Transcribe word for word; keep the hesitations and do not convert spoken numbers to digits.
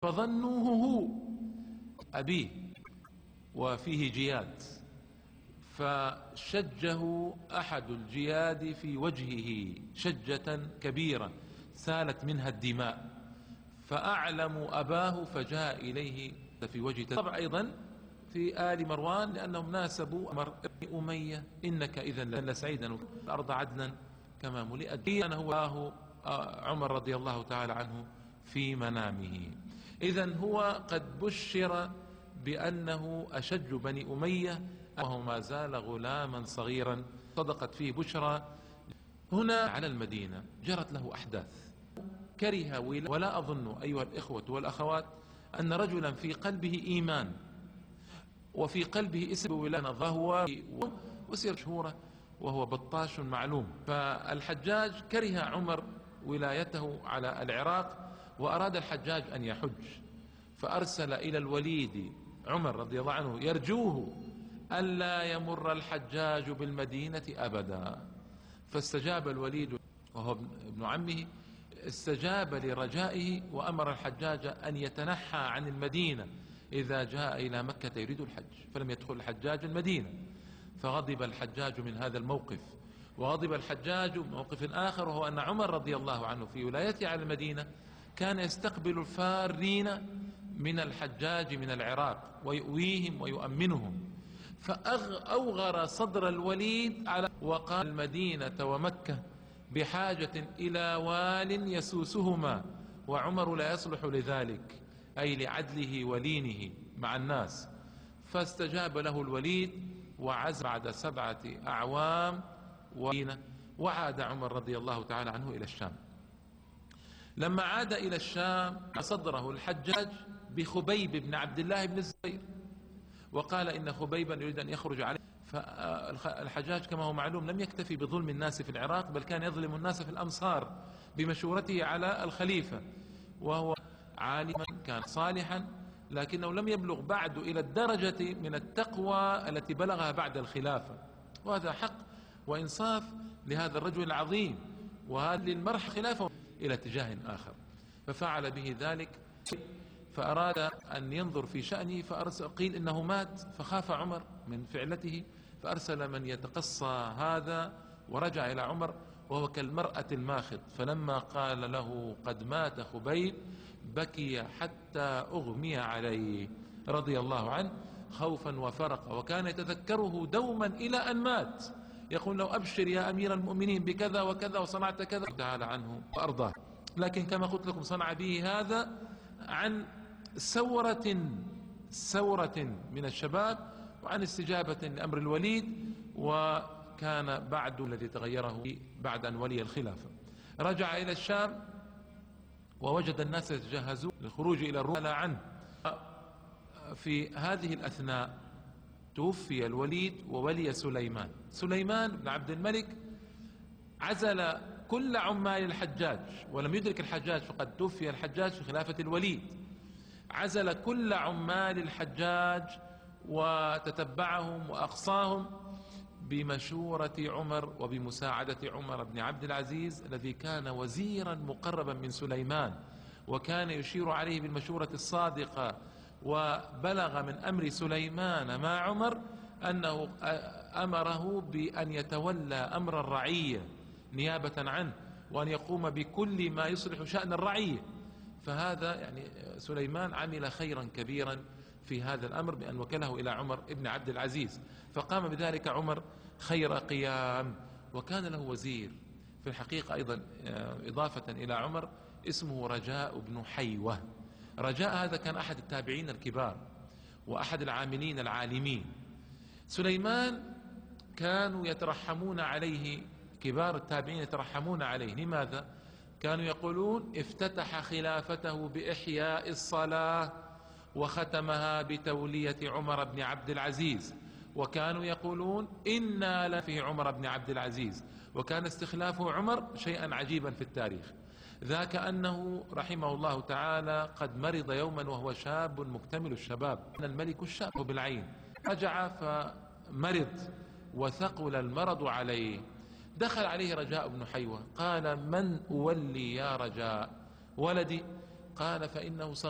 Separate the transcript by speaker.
Speaker 1: فظنوه هو أبيه وفيه جياد، فشجه أحد الجياد في وجهه شجة كبيرة سالت منها الدماء، فأعلموا أباه فجاء إليه في وجهه. طبعا أيضا في آل مروان لأنهم ناسبوا أمر ابن أمية إنك إذا لسعيدا الأرض عدنا كما ملئت. كان هو عمر رضي الله تعالى عنه في منامه. إذن هو قد بشر بأنه أشج بني أمية وهو ما زال غلاما صغيرا، صدقت فيه بشرى. هنا على المدينة جرت له أحداث كره، ولا أظن أيها الإخوة والأخوات أن رجلا في قلبه إيمان وفي قلبه اسم ولاية ضهوة وسير مشهورة وهو بطاش معلوم. فالحجاج كره عمر ولايته على العراق، وأراد الحجاج أن يحج، فأرسل إلى الوليد عمر رضي الله عنه يرجوه ألا يمر الحجاج بالمدينة أبدا. فاستجاب الوليد وهو ابن عمه، استجاب لرجائه وأمر الحجاج أن يتنحى عن المدينة إذا جاء إلى مكة يريد الحج، فلم يدخل الحجاج المدينة. فغضب الحجاج من هذا الموقف، وغضب الحجاج من موقف آخر، وهو أن عمر رضي الله عنه في ولايته على المدينة كان يستقبل الفارين من الحجاج من العراق ويؤويهم ويؤمنهم، فأوغر صدر الوليد على وقال المدينة ومكة بحاجة إلى وال يسوسهما، وعمر لا يصلح لذلك، أي لعدله ولينه مع الناس. فاستجاب له الوليد وعز بعد سبعة أعوام وعاد عمر رضي الله تعالى عنه إلى الشام. لما عاد إلى الشام صدره الحجاج بخبيب بن عبد الله بن الزبير، وقال إن خبيبا يريد أن يخرج عليه. فالحجاج كما هو معلوم لم يكتفي بظلم الناس في العراق، بل كان يظلم الناس في الأمصار بمشورته على الخليفة، وهو عالما كان صالحا، لكنه لم يبلغ بعد إلى الدرجة من التقوى التي بلغها بعد الخلافة. وهذا حق وإنصاف لهذا الرجل العظيم، وهذه المرحلة خلافه إلى اتجاه آخر. ففعل به ذلك، فأراد أن ينظر في شأنه، فأرسل قيل إنه مات، فخاف عمر من فعلته، فأرسل من يتقصى هذا، ورجع إلى عمر وهو كالمرأة الماخض. فلما قال له قد مات خبيب بكي حتى أغمي عليه رضي الله عنه خوفا وفرقا، وكان يتذكره دوما إلى أن مات، يقول له أبشر يا أمير المؤمنين بكذا وكذا وصنعت كذا تعالى عنه وأرضاه. لكن كما قلت لكم صنع به هذا عن ثورة ثورة من الشباب، وعن استجابة لأمر الوليد، وكان بعد الذي تغيره بعد أن ولي الخلافة. رجع إلى الشام ووجد الناس يتجهزون للخروج إلى الروم عنه. في هذه الأثناء توفي الوليد وولي سليمان. سليمان بن عبد الملك عزل كل عمال الحجاج، ولم يدرك الحجاج، فقد توفي الحجاج في خلافة الوليد. عزل كل عمال الحجاج وتتبعهم وأقصاهم بمشورة عمر وبمساعدة عمر بن عبد العزيز الذي كان وزيرا مقربا من سليمان، وكان يشير عليه بالمشورة الصادقة. وبلغ من أمر سليمان مع عمر أنه أمره بأن يتولى أمر الرعية نيابة عنه، وأن يقوم بكل ما يصلح شأن الرعية. فهذا يعني سليمان عمل خيرا كبيرا في هذا الأمر بأن وكله إلى عمر ابن عبد العزيز، فقام بذلك عمر خير قيام. وكان له وزير في الحقيقة أيضا إضافة إلى عمر اسمه رجاء بن حيوة. رجاء هذا كان أحد التابعين الكبار وأحد العاملين العالمين. سليمان كانوا يترحمون عليه، كبار التابعين يترحمون عليه. لماذا؟ كانوا يقولون افتتح خلافته بإحياء الصلاة وختمها بتولية عمر بن عبد العزيز، وكانوا يقولون إنا لفي عمر بن عبد العزيز. وكان استخلافه عمر شيئا عجيبا في التاريخ، ذاك أنه رحمه الله تعالى قد مرض يوما وهو شاب مكتمل الشباب، الملك الشاب بالعين، رجع فمرض وثقل المرض عليه. دخل عليه رجاء بن حيوة قال من أولي يا رجاء؟ ولدي. قال فإنه